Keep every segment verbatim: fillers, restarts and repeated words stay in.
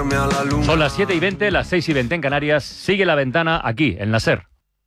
acercarme a la luna. Son las siete y veinte, las seis y veinte en Canarias. Sigue La Ventana aquí, en la SER.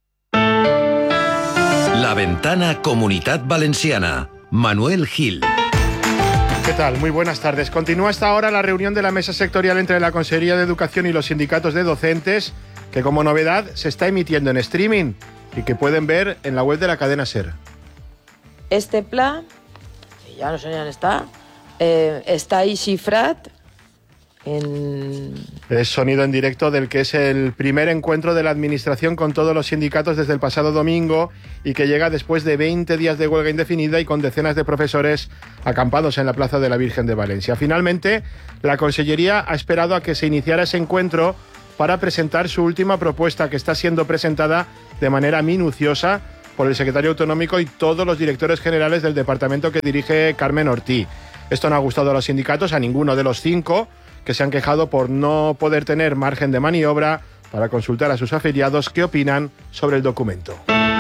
La Ventana Comunitat Valenciana. Manuel Gil. ¿Qué tal? Muy buenas tardes. Continúa hasta ahora la reunión de la mesa sectorial entre la Consellería de Educación y los sindicatos de docentes, que como novedad se está emitiendo en streaming y que pueden ver en la web de la cadena SER. Este pla, que ja no sé on està, eh, està ahí xifrat en... Es sonido en directo del que es el primer encuentro de la Administración con todos los sindicatos desde el pasado domingo y que llega después de veinte días de huelga indefinida y con decenas de profesores acampados en la Plaza de la Virgen de Valencia. Finalmente, la Consellería ha esperado a que se iniciara ese encuentro para presentar su última propuesta, que está siendo presentada de manera minuciosa por el secretario autonómico y todos los directores generales del departamento que dirige Carmen Ortí. Esto no ha gustado a los sindicatos, a ninguno de los cinco, que se han quejado por no poder tener margen de maniobra para consultar a sus afiliados qué opinan sobre el documento.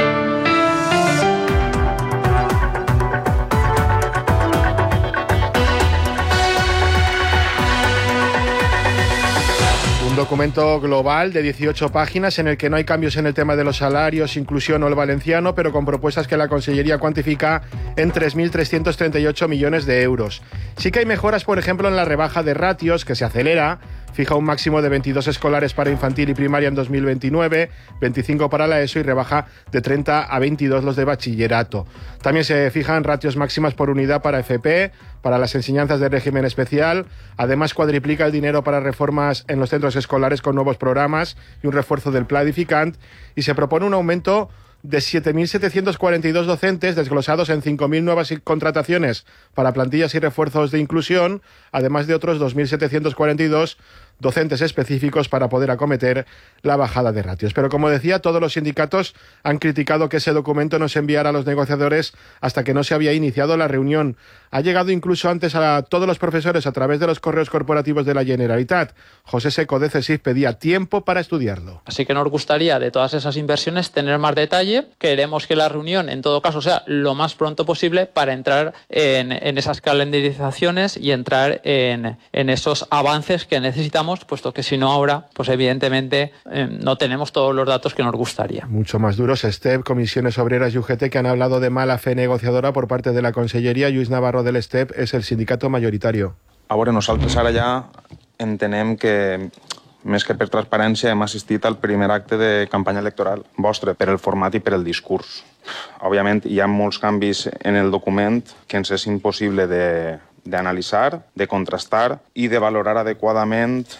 Un documento global de dieciocho páginas en el que no hay cambios en el tema de los salarios, inclusión o el valenciano, pero con propuestas que la Consellería cuantifica en tres mil trescientos treinta y ocho millones de euros. Sí que hay mejoras, por ejemplo, en la rebaja de ratios, que se acelera, fija un máximo de veintidós escolares para infantil y primaria en dos mil veintinueve, veinticinco para la ESO y rebaja de treinta a veintidós los de bachillerato. También se fijan ratios máximas por unidad para F P, para las enseñanzas de régimen especial. Además, cuadriplica el dinero para reformas en los centros escolares con nuevos programas y un refuerzo del Pla Edificant, y se propone un aumento de siete mil setecientos cuarenta y dos docentes desglosados en cinco mil nuevas contrataciones para plantillas y refuerzos de inclusión, además de otros dos mil setecientos cuarenta y dos docentes específicos para poder acometer la bajada de ratios. Pero como decía, todos los sindicatos han criticado que ese documento no se enviara a los negociadores hasta que no se había iniciado la reunión. Ha llegado incluso antes a todos los profesores a través de los correos corporativos de la Generalitat. José Seco de CESIF pedía tiempo para estudiarlo. Así que nos gustaría de todas esas inversiones tener más detalle. Queremos que la reunión en todo caso sea lo más pronto posible para entrar en, en esas calendarizaciones y entrar en, en esos avances que necesitamos, puesto que si no ahora, pues evidentemente eh, no tenemos todos los datos que nos gustaría. Mucho más duros STEP, Comisiones Obreras y U G T, que han hablado de mala fe negociadora por parte de la Conselleria. Lluís Navarro del STEP es el sindicato mayoritario. A veure, nosaltres ara ja entenem que més que per transparència hem assistit al primer acte de campanya electoral vostre, per el format i per el discurs. Òbviament hi ha molts canvis en el document que ens és impossible de d'analizar, de contrastar y de valorar adecuadamente.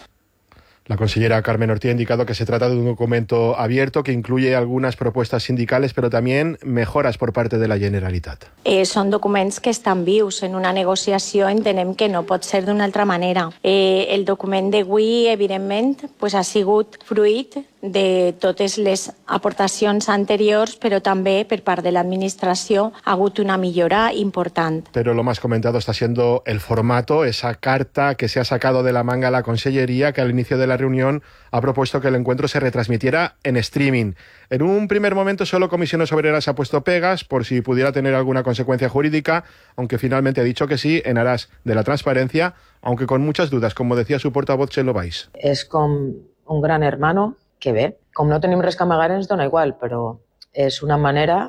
La consellera Carmen Ortí ha indicado que se trata de un documento abierto que incluye algunas propuestas sindicales, pero también mejoras por parte de la Generalitat. Eh, són documents que estan vius. En una negociació entenem que no pot ser d'una altra manera. Eh, el document d'avui, evidentment, pues, ha sigut fruit de totes les aportacions anteriors, però també per part de l'administració ha hagut una millora important. Pero lo más comentado está siendo el formato, esa carta que se ha sacado de la manga la Consellería, que al inicio de la reunión ha propuesto que el encuentro se retransmitiera en streaming. En un primer momento solo Comisiones Obreras ha puesto pegas por si pudiera tener alguna consecuencia jurídica, aunque finalmente ha dicho que sí, en aras de la transparencia, aunque con muchas dudas, como decía su portavoz Txelo Valls. És com un gran hermano que bé, com no tenim res que amagar ens dona igual, però és una manera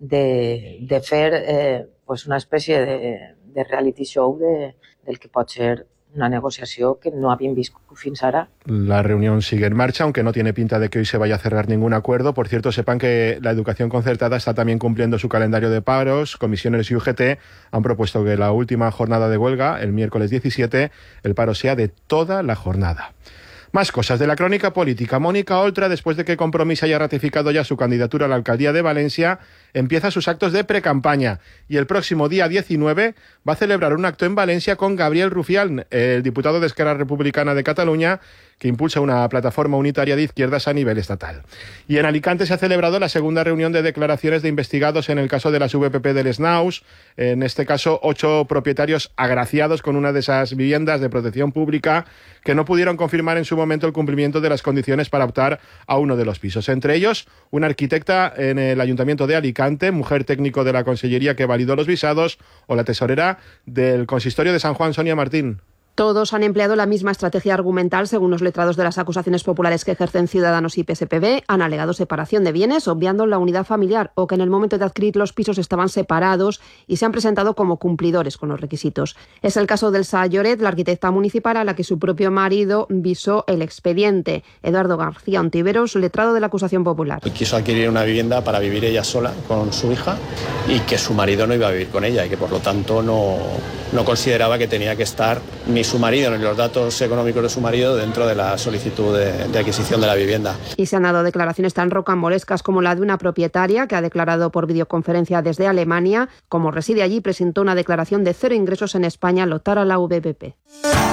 de, de fer eh, pues una espècie de, de reality show de, del que pot ser una negociación que no habían visto fins ara. La reunión sigue en marcha, aunque no tiene pinta de que hoy se vaya a cerrar ningún acuerdo. Por cierto, sepan que la educación concertada está también cumpliendo su calendario de paros. Comisiones y U G T han propuesto que la última jornada de huelga, el miércoles diecisiete, el paro sea de toda la jornada. Más cosas de la crónica política. Mónica Oltra, después de que Compromís haya ratificado ya su candidatura a la alcaldía de Valencia, empieza sus actos de precampaña y el próximo día diecinueve va a celebrar un acto en Valencia con Gabriel Rufián, el diputado de Esquerra Republicana de Cataluña, que impulsa una plataforma unitaria de izquierdas a nivel estatal. Y en Alicante se ha celebrado la segunda reunión de declaraciones de investigados en el caso de las V P P del Snaus. En este caso, ocho propietarios agraciados con una de esas viviendas de protección pública que no pudieron confirmar en su momento el cumplimiento de las condiciones para optar a uno de los pisos. Entre ellos, una arquitecta en el Ayuntamiento de Alicante, mujer técnico de la Consellería que validó los visados, o la tesorera del Consistorio de San Juan, Sonia Martín. Todos han empleado la misma estrategia argumental, según los letrados de las acusaciones populares que ejercen Ciudadanos y P S P B. Han alegado separación de bienes, obviando la unidad familiar, o que en el momento de adquirir los pisos estaban separados, y se han presentado como cumplidores con los requisitos. Es el caso d'Elsa Lloret, la arquitecta municipal a la que su propio marido visó el expediente. Eduardo García Ontiveros, letrado de la acusación popular. Quiso adquirir una vivienda para vivir ella sola con su hija y que su marido no iba a vivir con ella y que por lo tanto no, no consideraba que tenía que estar ni su marido ni los datos económicos de su marido dentro de la solicitud de, de adquisición de la vivienda. Y se han dado declaraciones tan rocambolescas como la de una propietaria que ha declarado por videoconferencia desde Alemania. Como reside allí, presentó una declaración de cero ingresos en España al optar a la V P P.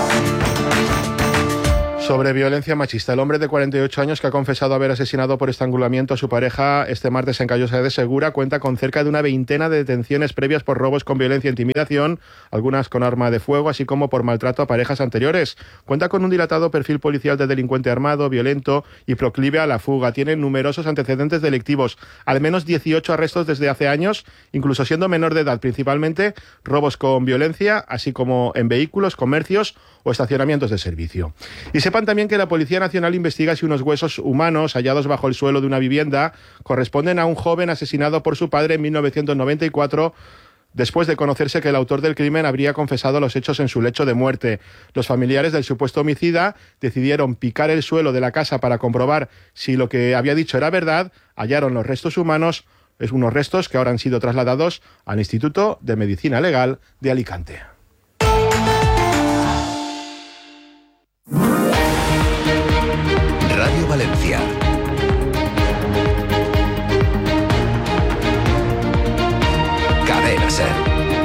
Sobre violencia machista, el hombre de cuarenta y ocho años que ha confesado haber asesinado por estrangulamiento a su pareja este martes en Callosa de Segura cuenta con cerca de una veintena de detenciones previas por robos con violencia e intimidación, algunas con arma de fuego, así como por maltrato a parejas anteriores. Cuenta con un dilatado perfil policial de delincuente armado, violento y proclive a la fuga. Tiene numerosos antecedentes delictivos, al menos dieciocho arrestos desde hace años, incluso siendo menor de edad, principalmente robos con violencia, así como en vehículos, comercios o estacionamientos de servicio. Y sepan también que la Policía Nacional investiga si unos huesos humanos hallados bajo el suelo de una vivienda corresponden a un joven asesinado por su padre en mil novecientos noventa y cuatro, después de conocerse que el autor del crimen habría confesado los hechos en su lecho de muerte. Los familiares del supuesto homicida decidieron picar el suelo de la casa para comprobar si lo que había dicho era verdad. Hallaron los restos humanos, es unos restos que ahora han sido trasladados al Instituto de Medicina Legal de Alicante. Radio Valencia. Cadena Ser.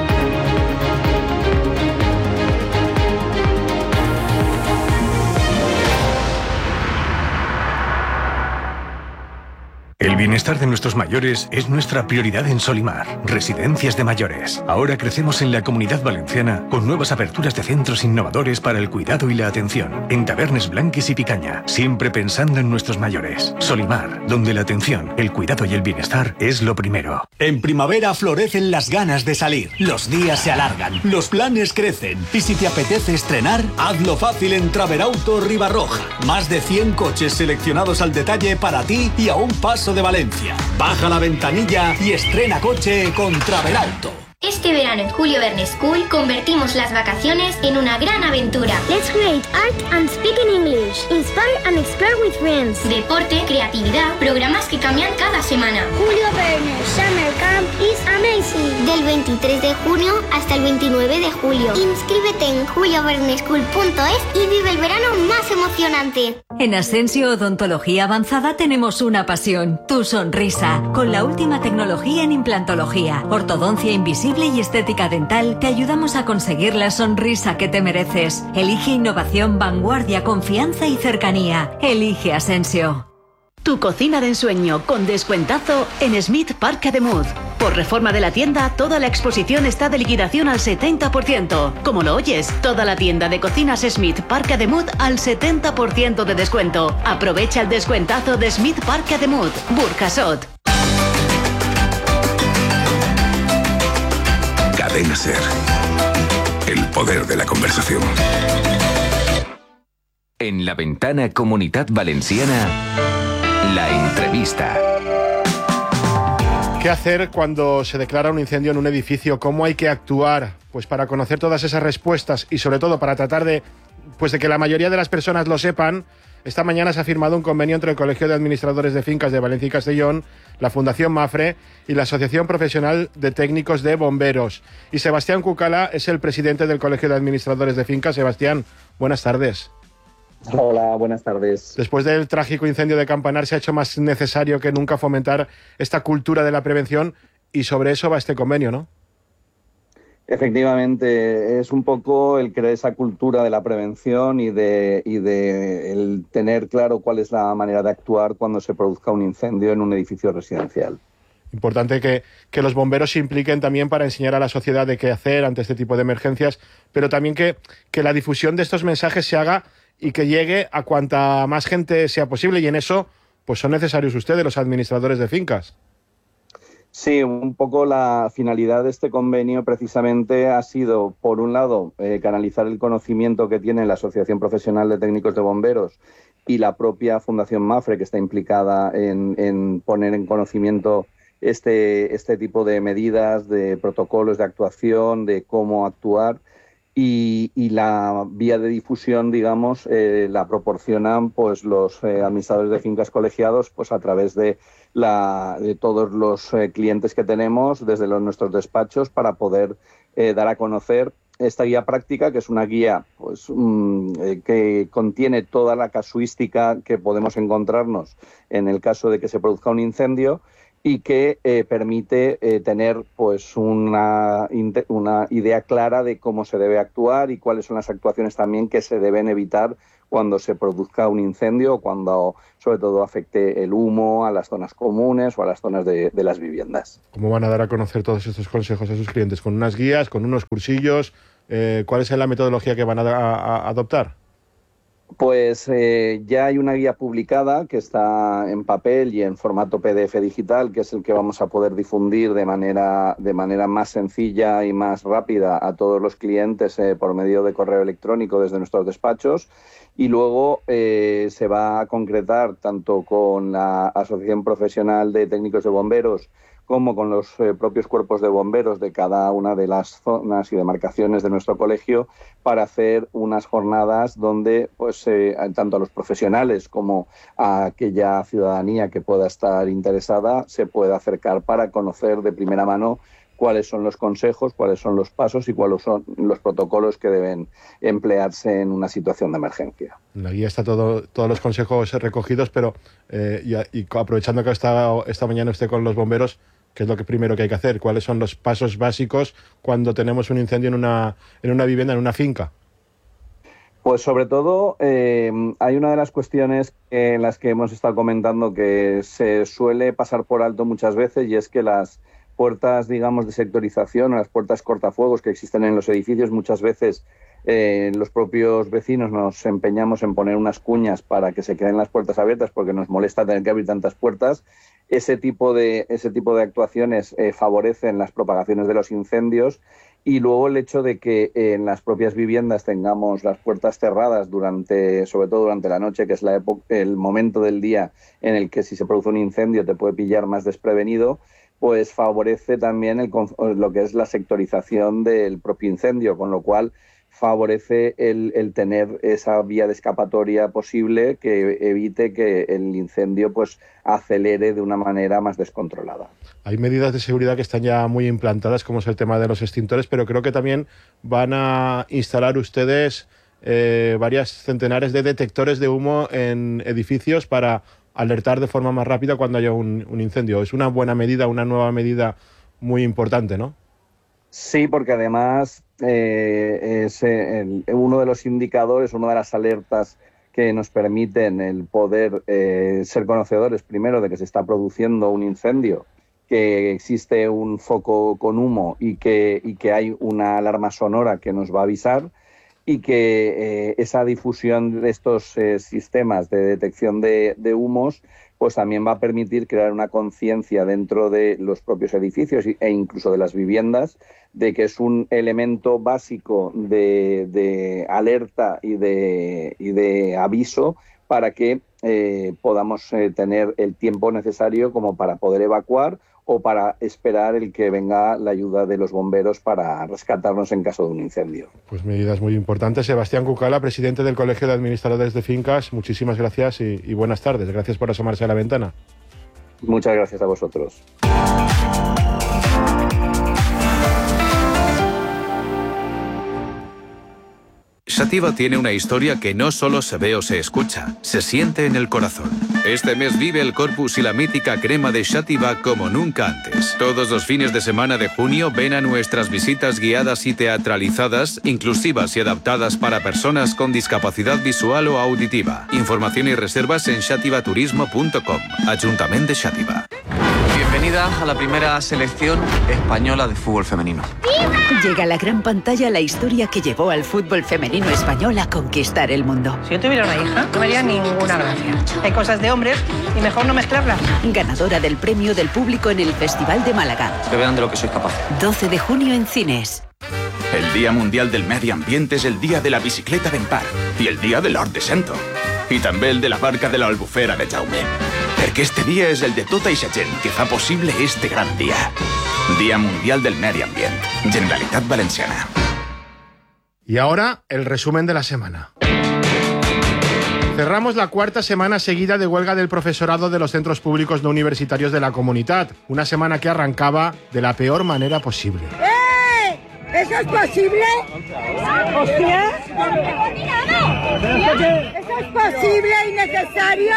El bienestar de nuestros mayores es nuestra prioridad en Solimar, Residencias de Mayores. Ahora crecemos en la Comunidad Valenciana con nuevas aperturas de centros innovadores para el cuidado y la atención, en Tabernes Blanques y Picaña, siempre pensando en nuestros mayores. Solimar, donde la atención, el cuidado y el bienestar es lo primero. En primavera florecen las ganas de salir, los días se alargan, los planes crecen, y si te apetece estrenar, hazlo fácil en Traverauto Ribarroja. Más de cien coches seleccionados al detalle para ti y a un paso de Valencia. Baja la ventanilla y estrena coche con Traverauto. Este verano en Julio Verne School convertimos las vacaciones en una gran aventura. Let's create art and speak in English. Inspire and explore with friends. Deporte, creatividad, programas que cambian cada semana. Julio Verne Summer Camp is amazing. Del veintitrés de junio hasta el veintinueve de julio. Inscríbete en julio verne school punto es y vive el verano más emocionante. En Asensio Odontología Avanzada tenemos una pasión, tu sonrisa, con la última tecnología en implantología, ortodoncia invisible y estética dental. Te ayudamos a conseguir la sonrisa que te mereces. Elige innovación, vanguardia, confianza y cercanía. Elige Asensio. Tu cocina de ensueño con descuentazo en Smith Park Ademuz. Por reforma de la tienda, toda la exposición está de liquidación al setenta por ciento. Como lo oyes, toda la tienda de cocinas Smith Park Ademuz al setenta por ciento de descuento. Aprovecha el descuentazo de Smith Park Ademuz, Burjasot. Cadena Ser. El poder de la conversación. En la ventana Comunidad Valenciana, la entrevista. ¿Qué hacer cuando se declara un incendio en un edificio? ¿Cómo hay que actuar? Pues para conocer todas esas respuestas y sobre todo para tratar de, pues de que la mayoría de las personas lo sepan, esta mañana se ha firmado un convenio entre el Colegio de Administradores de Fincas de Valencia y Castellón, la Fundación Mafre y la Asociación Profesional de Técnicos de Bomberos. Y Sebastián Cucala es el presidente del Colegio de Administradores de Fincas. Sebastián, buenas tardes. Hola, buenas tardes. Después del trágico incendio de Campanar se ha hecho más necesario que nunca fomentar esta cultura de la prevención y sobre eso va este convenio, ¿no? Efectivamente, es un poco el crear esa cultura de la prevención y de, y de el tener claro cuál es la manera de actuar cuando se produzca un incendio en un edificio residencial. Importante que, que los bomberos se impliquen también para enseñar a la sociedad de qué hacer ante este tipo de emergencias, pero también que, que la difusión de estos mensajes se haga y que llegue a cuanta más gente sea posible, y en eso pues son necesarios ustedes, los administradores de fincas. Sí, un poco la finalidad de este convenio precisamente ha sido, por un lado, eh, canalizar el conocimiento que tiene la Asociación Profesional de Técnicos de Bomberos y la propia Fundación MAFRE, que está implicada en, en poner en conocimiento este, este tipo de medidas, de protocolos de actuación, de cómo actuar. Y, y la vía de difusión, digamos, eh, la proporcionan pues los eh, administradores de fincas colegiados pues a través de, la, de todos los eh, clientes que tenemos desde los, nuestros despachos para poder eh, dar a conocer esta guía práctica, que es una guía pues, mm, eh, que contiene toda la casuística que podemos encontrarnos en el caso de que se produzca un incendio, y que eh, permite eh, tener pues una, una idea clara de cómo se debe actuar y cuáles son las actuaciones también que se deben evitar cuando se produzca un incendio o cuando sobre todo afecte el humo a las zonas comunes o a las zonas de, de las viviendas. ¿Cómo van a dar a conocer todos estos consejos a sus clientes? ¿Con unas guías, con unos cursillos? Eh, ¿Cuál es la metodología que van a, a, a adoptar? Pues eh, ya hay una guía publicada que está en papel y en formato P D F digital, que es el que vamos a poder difundir de manera, de manera más sencilla y más rápida a todos los clientes eh, por medio de correo electrónico desde nuestros despachos. Y luego eh, se va a concretar tanto con la Asociación Profesional de Técnicos de Bomberos como con los eh, propios cuerpos de bomberos de cada una de las zonas y demarcaciones de nuestro colegio para hacer unas jornadas donde pues eh, tanto a los profesionales como a aquella ciudadanía que pueda estar interesada se pueda acercar para conocer de primera mano cuáles son los consejos, cuáles son los pasos y cuáles son los protocolos que deben emplearse en una situación de emergencia. En la guía está todo, todos los consejos recogidos, pero eh, y, y aprovechando que esta, esta mañana esté con los bomberos, ¿qué es lo que primero que hay que hacer? ¿Cuáles son los pasos básicos cuando tenemos un incendio en una, en una vivienda, en una finca? Pues sobre todo eh, hay una de las cuestiones en las que hemos estado comentando que se suele pasar por alto muchas veces, y es que las puertas, digamos, de sectorización o las puertas cortafuegos que existen en los edificios, muchas veces eh, los propios vecinos nos empeñamos en poner unas cuñas para que se queden las puertas abiertas porque nos molesta tener que abrir tantas puertas. Ese tipo de, ese tipo de actuaciones eh, favorecen las propagaciones de los incendios, y luego el hecho de que eh, en las propias viviendas tengamos las puertas cerradas durante, sobre todo durante la noche, que es la época, el momento del día en el que si se produce un incendio te puede pillar más desprevenido, pues favorece también el, lo que es la sectorización del propio incendio, con lo cual favorece el, el tener esa vía de escapatoria posible que evite que el incendio pues acelere de una manera más descontrolada. Hay medidas de seguridad que están ya muy implantadas, como es el tema de los extintores, pero creo que también van a instalar ustedes eh, varias centenares de detectores de humo en edificios para alertar de forma más rápida cuando haya un, un incendio. Es una buena medida, una nueva medida muy importante, ¿no? Sí, porque además eh, es el, uno de los indicadores, una de las alertas que nos permiten el poder eh, ser conocedores primero de que se está produciendo un incendio, que existe un foco con humo y que, y que hay una alarma sonora que nos va a avisar, y que eh, esa difusión de estos eh, sistemas de detección de, de humos pues también va a permitir crear una conciencia dentro de los propios edificios e incluso de las viviendas de que es un elemento básico de, de alerta y de, y de aviso para que eh, podamos eh, tener el tiempo necesario como para poder evacuar o para esperar el que venga la ayuda de los bomberos para rescatarnos en caso de un incendio. Pues medidas muy importantes. Sebastián Cucala, presidente del Colegio de Administradores de Fincas, muchísimas gracias y, y buenas tardes. Gracias por asomarse a la ventana. Muchas gracias a vosotros. Sativa tiene una historia que no solo se ve o se escucha, se siente en el corazón. Este mes vive el Corpus y la mítica crema de Sativa como nunca antes. Todos los fines de semana de junio ven a nuestras visitas guiadas y teatralizadas, inclusivas y adaptadas para personas con discapacidad visual o auditiva. Información y reservas en sativaturismo punto com. Ayuntamiento de Sativa. Bienvenido bienvenida a la primera selección española de fútbol femenino. Llega a la gran pantalla la historia que llevó al fútbol femenino español a conquistar el mundo. Si yo tuviera una hija, no me haría ninguna gracia. Hay cosas de hombres y mejor no mezclarlas. Ganadora del premio del público en el Festival de Málaga. Que vean de lo que soy capaz. doce de junio en cines. El Día Mundial del Medi Ambient és el dia de la bicicleta d'en Par i el dia de l'Hort de Sento. I també el de la barca de l'Albufera de Jaume. Perquè este dia és el de tota eixa gent que fa possible este gran dia. Día Mundial del Medi Ambient. Generalitat Valenciana. Y ahora, el resumen de la semana. Cerramos la cuarta semana seguida de huelga del profesorado de los centros públicos no universitarios de la Comunitat. Una semana que arrancaba de la peor manera posible. ¡Eh! ¿Eso es posible? ¿Hostia? ¿Eso es posible y necesario?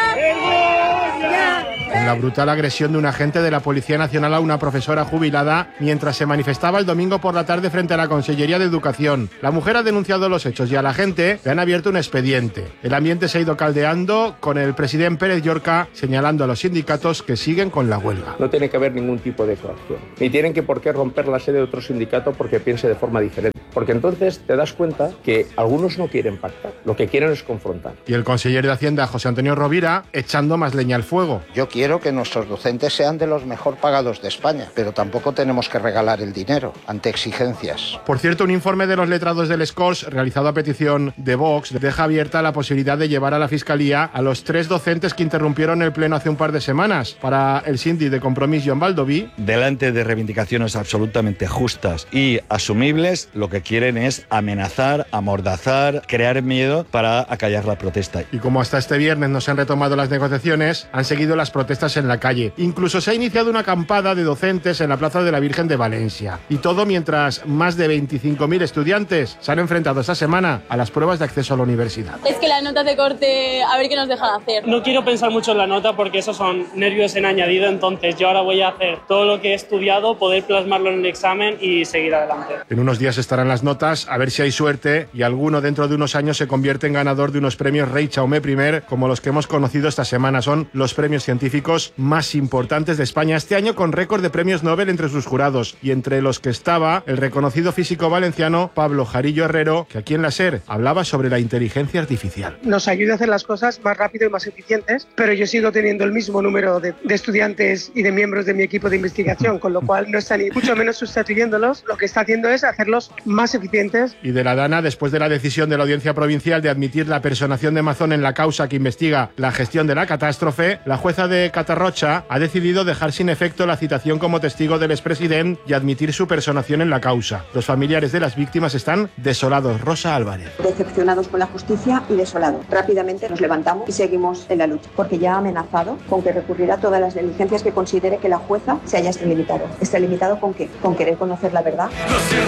Ya. En la brutal agresión de un agente de la Policía Nacional a una profesora jubilada mientras se manifestaba el domingo por la tarde frente a la Consellería de Educación. La mujer ha denunciado los hechos y a la gente le han abierto un expediente. El ambiente se ha ido caldeando con el presidente Pérez Llorca señalando a los sindicatos que siguen con la huelga. No tiene que haber ningún tipo de coacción. Ni tienen que por qué romper la sede de otro sindicato porque piense de forma diferente. Porque entonces te das cuenta que algunos no quieren pactar, lo que quieren es confrontar. Y el consejero de Hacienda, José Antonio Rovira, echando más leña al fuego. Yo quiero que nuestros docentes sean de los mejor pagados de España, pero tampoco tenemos que regalar el dinero ante exigencias. Por cierto, un informe de los letrados del Scors, realizado a petición de Vox, deja abierta la posibilidad de llevar a la Fiscalía a los tres docentes que interrumpieron el pleno hace un par de semanas. Para el síndic de Compromís, Joan Baldoví, delante de reivindicaciones absolutamente justas y asumibles, lo que quieren es amenazar, amordazar, crear miedo para acallar la protesta. Y como hasta este viernes no se han retomado las negociaciones, han seguido las protestas en la calle. Incluso se ha iniciado una acampada de docentes en la Plaza de la Virgen de Valencia. Y todo mientras más de veinticinco mil estudiantes se han enfrentado esta semana a las pruebas de acceso a la universidad. Es que la nota de corte, a ver qué nos deja de hacer. No quiero pensar mucho en la nota porque esos son nervios en añadido, entonces yo ahora voy a hacer todo lo que he estudiado, poder plasmarlo en el examen y seguir adelante. En unos días estarán las notas, a ver si hay suerte y alguno dentro de unos años se convierte en ganador de unos premios Rey Jaume I, como los que hemos conocido esta semana. Son los premios científicos más importantes de España este año, con récord de premios Nobel entre sus jurados, y entre los que estaba el reconocido físico valenciano Pablo Jarillo Herrero, que aquí en la SER hablaba sobre la inteligencia artificial. Nos ayuda a hacer las cosas más rápido y más eficientes, pero yo sigo teniendo el mismo número de, de estudiantes y de miembros de mi equipo de investigación, con lo cual no está ni mucho menos sustituyéndolos, lo que está haciendo es hacerlos más eficientes. Y de la Dana, después de la decisión de la Audiencia Provincial de admitir la personación de Mazón en la causa que investiga la gestión de la catástrofe, la jueza de Catarrocha ha decidido dejar sin efecto la citación como testigo del expresidente y admitir su personación en la causa. Los familiares de las víctimas están desolados. Rosa Álvarez. Decepcionados con la justicia y desolados. Rápidamente nos levantamos y seguimos en la lucha, porque ya ha amenazado con que recurrirá a todas las diligencias que considere que la jueza se haya extralimitado. ¿Extralimitado con qué? Con querer conocer la verdad.